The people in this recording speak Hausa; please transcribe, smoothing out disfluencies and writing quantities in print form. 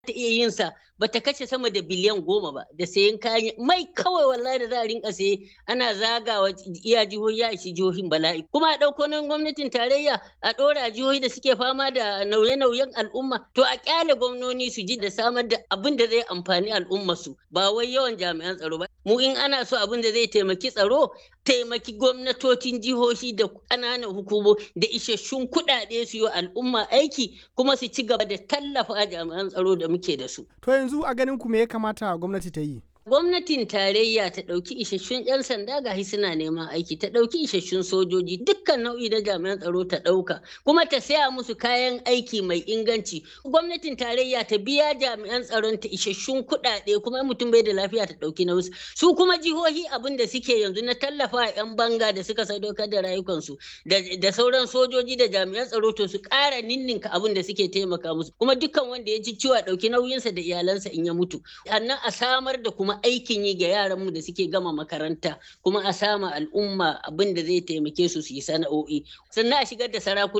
ta iya yin sa bata kashe sama da biliyan 10 ba da sayan kayan mai kawai wallahi da za a rinka saye ana zagawa iya jihohi ya ishi jihohin bala'i kuma a ɗauko nan gwamnatin tarayya a ɗora jihohi da suke fama da nauye-nauyen al'umma to a ƙyale gwamnoni su ji da samar da abin da zai amfani al'umma su ba wai yawan jami'an tsaro ba mu in ana so abin da zai taimaki tsaro taimaki gwamnatocin jihohi da ƙananan hukumo da isasshun kuɗaɗe su yi al'umma aiki kuma su ci gaba da tallafa jami'an tsaro da muke da su. To yanzu a ganin ku me ya kamata gwamnati ta yi? Gwamnatin tarayya ta ɗauki isasshun 'yan sanda gashi suna neman aiki, ta ɗauki isasshun sojoji dukkan nau'i na jami'an tsaro ta ɗauka, kuma ta saya musu kayan aiki mai inganci. Gwamnatin tarayya ta biya jami'an tsaron ta isasshun kuɗaɗe kuma mutum bai da lafiya ta ɗauki na wasu. Su kuma jihohi abin da suke yanzu na tallafa 'yan banga da suka sadaukar da rayukansu da sauran sojoji da jami'an tsaro to su ƙara ninninka abin da suke taimaka musu. Kuma dukkan wanda ya ji ciwo a ɗauki nauyinsa da iyalansa in ya mutu. Sannan a samar da kuma aikin yi ga yaranmu da suke gama makaranta kuma a sama al'umma abin da zai taimake su su yi sana'o'i sannan a shigar da sarakuna